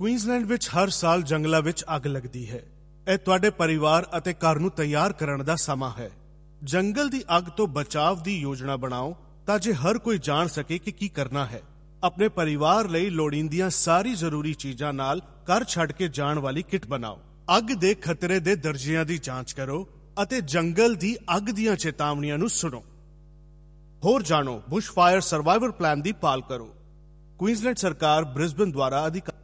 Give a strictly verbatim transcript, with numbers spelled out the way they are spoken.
Queensland ਵਿੱਚ ਹਰ ਸਾਲ ਜੰਗਲਾਂ ਵਿੱਚ ਅੱਗ ਲੱਗਦੀ ਹੈ। ਇਹ ਤੁਹਾਡੇ ਪਰਿਵਾਰ ਅਤੇ ਘਰ ਨੂੰ ਤਿਆਰ ਕਰਨ ਦਾ ਸਮਾਂ ਹੈ। ਜੰਗਲ ਦੀ ਅੱਗ ਤੋਂ ਬਚਾਅ ਦੀ ਯੋਜਨਾ ਬਣਾਓ ਤਾਂ ਜੇ ਹਰ ਕੋਈ ਜਾਣ ਸਕੇ ਕਿ ਕੀ ਕਰਨਾ ਹੈ। ਆਪਣੇ ਪਰਿਵਾਰ ਲਈ ਲੋੜੀਂਦੀਆਂ ਸਾਰੀ ਜ਼ਰੂਰੀ ਚੀਜ਼ਾਂ ਨਾਲ ਘਰ ਛੱਡ ਕੇ ਜਾਣ ਵਾਲੀ ਕਿੱਟ ਬਣਾਓ। ਅੱਗ ਦੇ ਖਤਰੇ ਦੇ ਦਰਜਿਆਂ ਦੀ ਜਾਂਚ ਕਰੋ ਅਤੇ ਜੰਗਲ ਦੀ ਅੱਗ ਦੀਆਂ ਚੇਤਾਵਨੀਆਂ ਨੂੰ ਸੁਣੋ। ਹੋਰ ਜਾਣੋ, ਬੁਸ਼ ਫਾਇਰ ਸਰਵਾਈਵਲ ਪਲਾਨ ਦੀ ਪਾਲ ਕਰੋ। ਕੁਈਨਜ਼ਲੈਂਡ ਸਰਕਾਰ ਬ੍ਰਿਸਬਨ ਦੁਆਰਾ ਅਧਿਕਾਰ